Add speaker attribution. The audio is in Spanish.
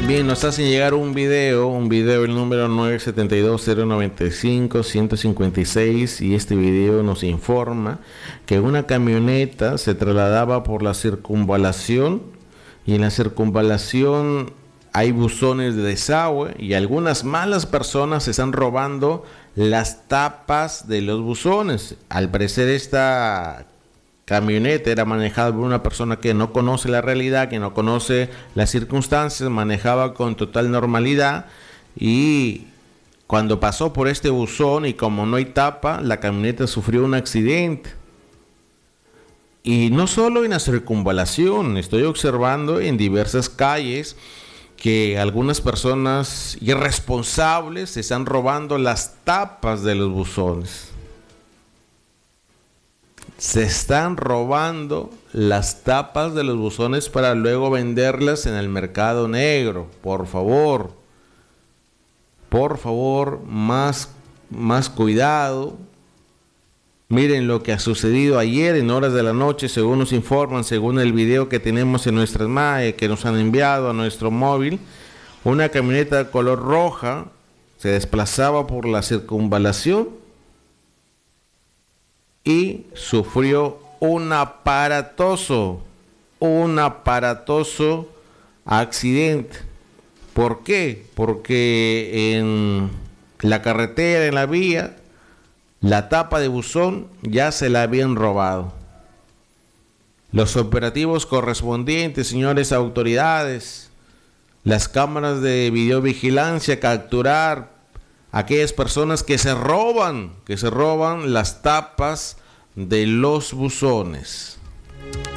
Speaker 1: Bien, nos hacen llegar un video el número 972-095-156, y este video nos informa que una camioneta se trasladaba por la circunvalación, y en la circunvalación hay buzones de desagüe y algunas malas personas se están robando las tapas de los buzones. Al parecer esta camioneta era manejada por una persona que no conoce la realidad, que no conoce las circunstancias, manejaba con total normalidad, y cuando pasó por este buzón y como no hay tapa, la camioneta sufrió un accidente. Y no solo en la circunvalación, estoy observando en diversas calles que algunas personas irresponsables se están robando las tapas de los buzones. Se están robando las tapas de los buzones para luego venderlas en el mercado negro. Por favor, más cuidado. Miren lo que ha sucedido ayer en horas de la noche, según nos informan, según el video que tenemos en nuestras MAE, que nos han enviado a nuestro móvil. Una camioneta de color roja se desplazaba por la circunvalación y sufrió un aparatoso accidente. ¿Por qué? Porque en la carretera, en la vía, la tapa de buzón ya se la habían robado. Los operativos correspondientes, señores autoridades, las cámaras de videovigilancia, capturar aquellas personas que se roban las tapas de los buzones.